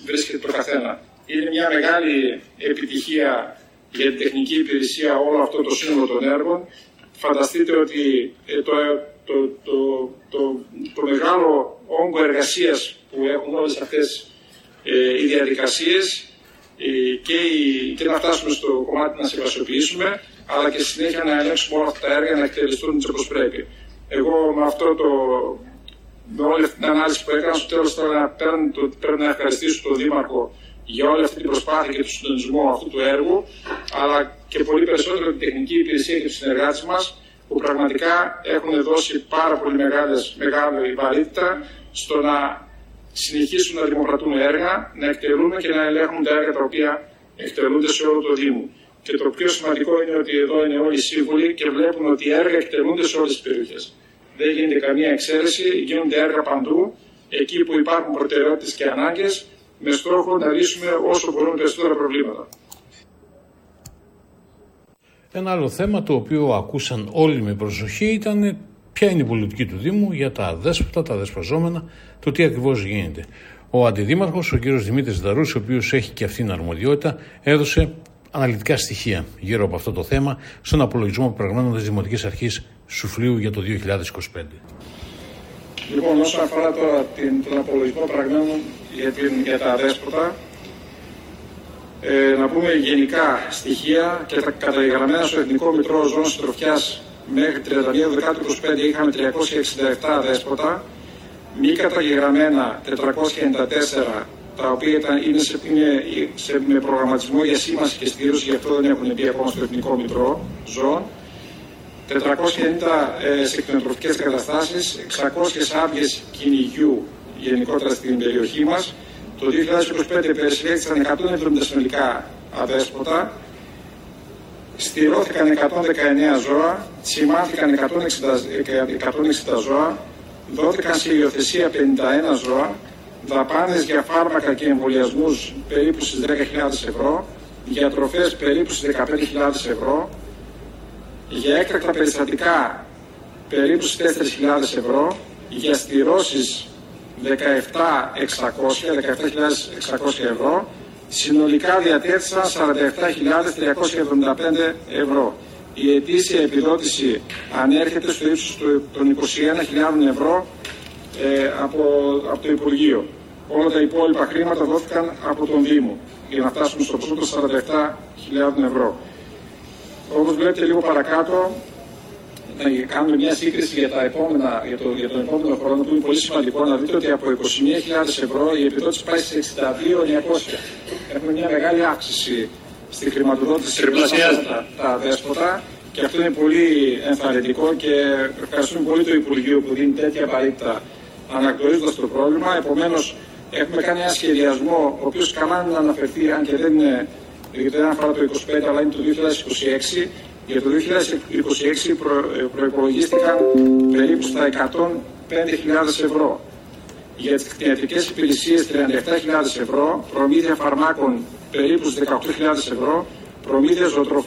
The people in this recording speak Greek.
βρίσκεται το καθένα. Είναι μια μεγάλη επιτυχία για την τεχνική υπηρεσία όλο αυτό το σύνολο των έργων. Φανταστείτε ότι το μεγάλο όγκο εργασίας που έχουν όλες αυτές οι διαδικασίες και να φτάσουμε στο κομμάτι να συμβασιοποιήσουμε, αλλά και στη συνέχεια να ελέγξουμε όλα αυτά τα έργα να εκτελεστούν όπως πρέπει. Εγώ με όλη αυτή την ανάλυση που έκανα, στο τέλος πρέπει να ευχαριστήσω τον Δήμαρχο για όλη αυτή την προσπάθεια και τον συντονισμό αυτού του έργου, αλλά και πολύ περισσότερο την τεχνική υπηρεσία και τους συνεργάτες μας, που πραγματικά έχουν δώσει πάρα πολύ μεγάλη βαρύτητα στο να συνεχίσουν να δημοπρατούν έργα, να εκτελούμε και να ελέγχουν τα έργα τα οποία εκτελούνται σε όλο το Δήμο. Και το πιο σημαντικό είναι ότι εδώ είναι όλοι σύμβουλοι και βλέπουν ότι οι έργα εκτελούνται σε όλες τις περιοχές. Δεν γίνεται καμία εξαίρεση, γίνονται έργα παντού, εκεί που υπάρχουν προτεραιότητες και ανάγκες, με στόχο να λύσουμε όσο μπορούμε περισσότερα προβλήματα. Ένα άλλο θέμα το οποίο ακούσαν όλοι με προσοχή ήταν ποια είναι η πολιτική του Δήμου για τα αδέσποτα, τα δεσποζόμενα, το τι ακριβώς γίνεται. Ο Αντιδήμαρχος, ο κύριος Δημήτρης Δαρούς, ο οποίος έχει και αυτήν την αρμοδιότητα, έδωσε αναλυτικά στοιχεία γύρω από αυτό το θέμα στον απολογισμό πραγμάτων της Δημοτικής Αρχής Σουφλίου για το 2025. Λοιπόν, όσον αφορά τώρα τον απολογισμό πραγμάτων για τα αδέσποτα, να πούμε γενικά στοιχεία και τα καταγεγραμμένα στο Εθνικό Μητρό Ζώων Συντροφιάς μέχρι 31 Δεκάτου 2025 είχαμε 367 αδέσποτα, μη καταγεγραμμένα 494, τα οποία είναι με προγραμματισμό για σήμανση και στήρωση, γι' αυτό δεν έχουν μπει ακόμα στο Εθνικό Μητρό Ζώων, 490 σε κτηνοτροφικές καταστάσεις, 600 άδειες κυνηγιού γενικότερα στην περιοχή μας. Το 2025 περισυλλέχθησαν 170 συνολικά αδέσποτα, στηρώθηκαν 119 ζώα, σημάνθηκαν 160 ζώα, δόθηκαν σε υιοθεσία 51 ζώα, δαπάνες για φάρμακα και εμβολιασμούς περίπου στις 10.000 ευρώ, για τροφές περίπου στις 15.000 ευρώ, για έκτακτα περιστατικά περίπου στις 4.000 ευρώ, για στηρώσεις 17.600 ευρώ, συνολικά διατέθησαν 47.375 ευρώ. Η ετήσια επιδότηση ανέρχεται στο ύψος των 21.000 ευρώ από το Υπουργείο. Όλα τα υπόλοιπα χρήματα δόθηκαν από τον Δήμο για να φτάσουμε στο ποσό των 47.000 ευρώ. Όπως βλέπετε λίγο παρακάτω, να κάνουμε μια σύγκριση για τον επόμενο χρόνο, που είναι πολύ σημαντικό να δείτε ότι από 21.000 ευρώ η επιδότηση πάει σε 62.900. Έχουμε μια μεγάλη αύξηση στη χρηματοδότηση σε τα αδέσποτα και αυτό είναι πολύ ενθαρρυντικό και ευχαριστούμε πολύ το Υπουργείο που δίνει τέτοια βαρύτητα αναγνωρίζοντας το πρόβλημα. Επομένως, έχουμε κάνει ένα σχεδιασμό, ο οποίος καλά είναι να αναφερθεί, αν και δεν είναι, γιατί δεν αφορά το 2025, αλλά είναι το 2026. Για το 2026 προϋπολογίστηκαν περίπου στα 105.000 ευρώ. Για τις κτηνιατρικές υπηρεσίες 37.000 ευρώ, προμήθεια φαρμάκων περίπου στις 18.000 ευρώ, προμήθεια ζωοτροφών